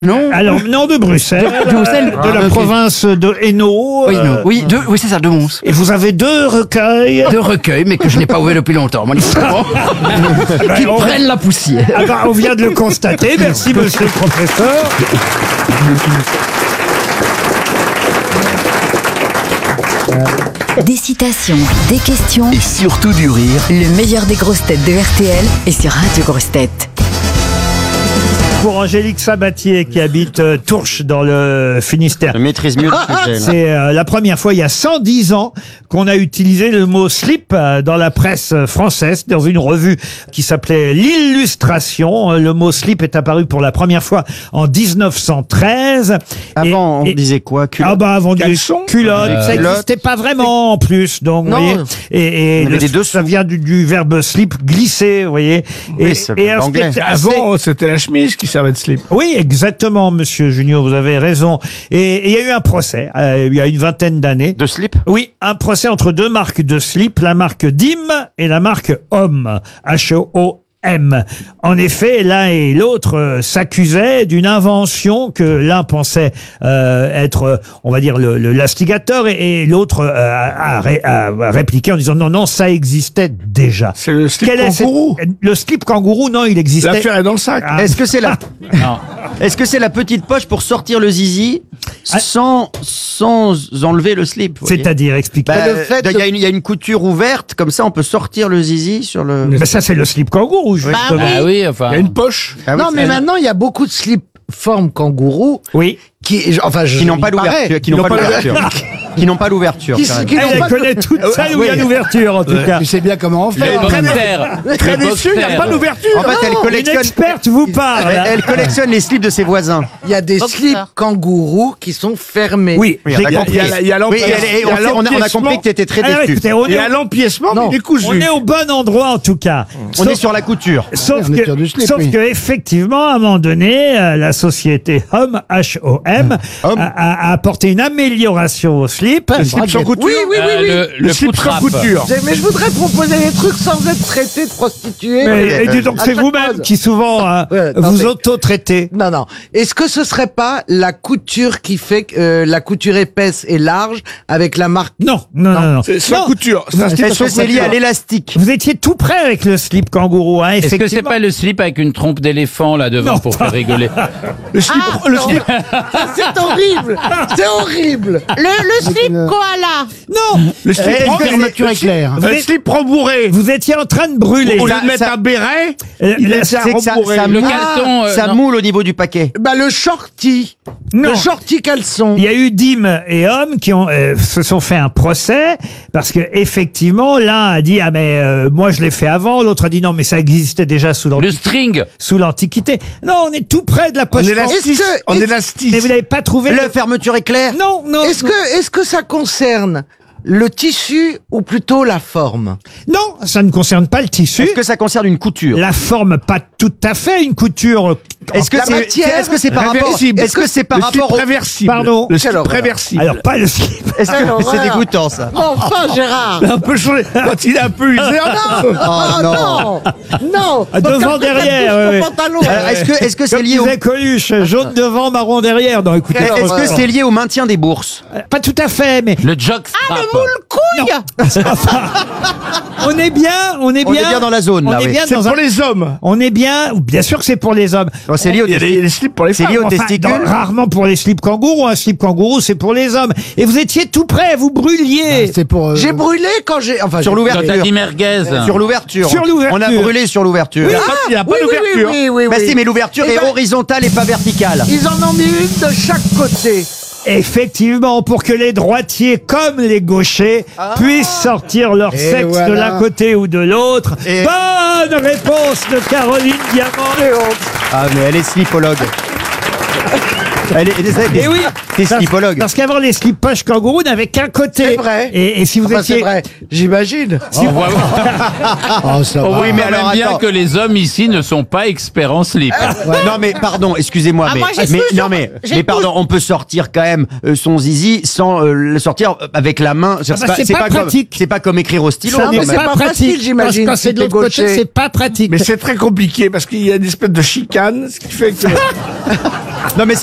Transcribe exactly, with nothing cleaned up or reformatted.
Non. Alors, non, de Bruxelles, De Bruxelles. de Ah, la ok. province de Hainaut. Oui, euh, non. oui, deux, oui, c'est ça, de Mons. Et vous avez deux recueils. Deux recueils, mais que je n'ai pas ouvert depuis longtemps, manifestement. Qui on- prennent la poussière. Ah bah, on vient de le constater. Merci, monsieur le professeur. Des citations, des questions, Et surtout du rire. le meilleur des grosses têtes de R T L est sur Radio Grosses Têtes. Pour Angélique Sabatier, qui habite euh, Tourches, dans le Finistère. Je maîtrise mieux le sujet. là. C'est euh, la première fois, il y a cent dix ans, qu'on a utilisé le mot slip euh, dans la presse euh, française, dans une revue qui s'appelait L'Illustration. Euh, Le mot slip est apparu pour la première fois en dix-neuf cent treize. Avant, Et- on et- disait quoi culotte. Ah bah avant des Caleçon culottes, ça Culotte. n'existait pas vraiment en plus, donc vous Non. voyez. Et, et On avait le- des dessous. ça vient du, du verbe slip, glisser, vous voyez. Oui, ça vient alors, d'anglais. c'était assez- Avant, c'était la chemise qui servait de slip. oui, exactement, monsieur Junio, vous avez raison. Et et il y a eu un procès, euh, il y a une vingtaine d'années. De slip. Oui, un procès entre deux marques de slip, la marque D I M et la marque Homme, H O O M. En effet, l'un et l'autre euh, s'accusaient d'une invention que l'un pensait euh, être, euh, on va dire, le, le l'astigateur et, et l'autre euh, a, a ré- a répliqué en disant non, non, ça existait déjà. C'est le slip Quel est cette- kangourou. Le slip kangourou, non, il existait. L'affaire est dans le sac. Ah. Est-ce que c'est la Est-ce que c'est la petite poche pour sortir le zizi sans sans enlever le slip vous voyez C'est-à-dire, expliquez. Bah, le fait il y, a de- une- il y a une couture ouverte, comme ça on peut sortir le zizi sur le. Mais ça, c'est le slip kangourou, justement. Ah oui, enfin. Il y a une poche. Ah oui, Non, mais c'est- maintenant, il y a beaucoup de slip forme kangourou Oui. qui, enfin, je, qui n'ont pas il paraît, l'ouverture, qui n'ont pas l'ouverture, qui n'ont pas l'ouverture. Qui- carrément. qui n'ont Elle pas de- connaît toute ça, où il y a oui. l'ouverture, en tout cas. Tu sais bien comment on fait. Les hein. boxers. Très Les déçu, il n'y a boxers. pas d'ouverture. En fait, elle Une collectionne. experte vous parle. Elle, elle collectionne les slips de ses voisins. Il y a des Boxer. slips kangourous qui sont fermés. Oui, Oui, j'ai on a Il y a- compris. il y a- il y a Oui, l'empiècement. elle est- Il y on, a sait- on a, on a l'empiècement. compris que t'étais très Alors, déçu. écoutez, on Il y a est, l'empiècement, Non. mais il est cousu. on est au bon endroit, en tout cas. On Sauf- est sur la couture. Sauf on est que, sur du slip, sauf oui. que effectivement, à un moment donné, euh, la société Homme, H O M, Homme. a, a- a apporté une amélioration au slip. Le slip sans couture. Oui, oui, oui, Euh, oui. le, Le le slip sans poutrap. couture. C'est- Mais je voudrais proposer des trucs sans être traité de prostituée. Mais, et dis donc, À c'est chaque vous-même phrase. qui souvent euh, Ouais, non, vous mais- auto-traitez. Non, non. Est-ce que ce serait pas la couture qui fait que, euh, la couture épaisse et large avec la marque? Non, non, non, non. C'est sans Non, couture. C'est un slip Est-ce sans que c'est lié à couture. l'élastique? Vous étiez tout près avec le slip kangourou, hein, Est-ce que c'est effectivement. pas le slip avec une trompe d'éléphant là devant Non. pour faire rigoler? Le slip, le slip, C'est horrible! C'est horrible! Le, le slip koala. Non, le slip, Est-ce que le- le slip- Vous le êtes- slip rembourré. vous étiez en train de brûler. Au lieu Ça- de mettre ça- un béret, Euh, il le- laisse un C'est que ça, rembourré. ça, Le moule, caleçon, euh, ça non. moule au niveau du paquet. Bah, le shorty. Non. Le shorty caleçon. Il y a eu D I M et Homme qui ont euh, se sont fait un procès parce que effectivement l'un a dit ah mais euh, moi je l'ai fait avant, l'autre a dit non mais ça existait déjà sous Le l'Antiquité. string. Sous l'Antiquité. Non, on est tout près de la On poche. élastique. Est-ce que- On est-ce- élastique. Mais vous n'avez pas trouvé Le fermeture éclair. Non, non. Est-ce non. que, est-ce que ça concerne le tissu ou plutôt la forme? Non, ça ne concerne pas le tissu. Est-ce que ça concerne une couture? La forme, pas tout à fait une couture. Est-ce que La c'est matière est-ce que c'est par rapport Réversible. Est-ce que c'est par Le slip rapport au réversible. Pardon. Le slip Quelle horreur. réversible. Alors pas le slip. Est-ce que Quelle c'est horreur. dégoûtant ça? Enfin, Gérard! Un peu chaud. Quand il est un peu usé. Non! Oh, non. non! Non! Ah, devant, derrière, ouais, ouais. Pantalon. Alors, Est-ce que est-ce que c'est Comme lié au disait Coluche, jaune devant, marron derrière. Non, écoutez. est-ce que c'est lié au maintien des bourses? Pas tout à fait, mais Le jockstrap. Couille. on est bien, on est On bien. est bien dans la zone On là. est oui. bien C'est dans pour un. les hommes. On est bien, bien sûr que c'est pour les hommes. Oh, c'est lié au Il y a les, il y a les slips pour les C'est femmes. lié au Enfin, testicules. dans- rarement pour les slips kangourous. Un slip kangourou, c'est pour les hommes. Et vous étiez tout près, vous brûliez. C'est pour. J'ai brûlé quand j'ai. Enfin, Sur j'ai- Quand l'ouverture. t'as dit merguez. Sur l'ouverture. Sur l'ouverture. On a brûlé sur l'ouverture. Il n'y a pas, il y a pas Oui, oui, oui, d'ouverture. oui, oui, Bah oui. si, mais l'ouverture Eh est ben- horizontale et pas verticale. Ils en ont mis une de chaque côté. Effectivement, pour que les droitiers comme les gauchers puissent sortir leur Et sexe de voilà. l'un côté ou de l'autre. Et- Bonne réponse de Caroline Diamant. Ah mais elle est slipologue. Elle est, elle est- Et oui, t'es parce, slipologue. parce qu'avant les slip poches kangourous n'avaient qu'un côté. C'est vrai. Et, et si vous Enfin, étiez, c'est vrai. J'imagine. On voit, Oh, ça on voit Oui, mais quand alors, même bien attends. que les hommes ici ne sont pas experts en slip. Non mais pardon, excusez-moi, Ah, mais, moi, j'ai mais toujours- non mais j'ai mais pardon, on peut sortir quand même euh, son zizi sans euh, le sortir avec la main. bah, c'est pas comme pratique. c'est pas comme écrire au stylo. ça quand n'est même. c'est pas, pas pratique. facile, j'imagine, Quand, quand c'est si de t'es l'autre côté, gaucher. c'est pas pratique. Mais c'est très compliqué parce qu'il y a une espèce de chicane, ce qui fait que Non mais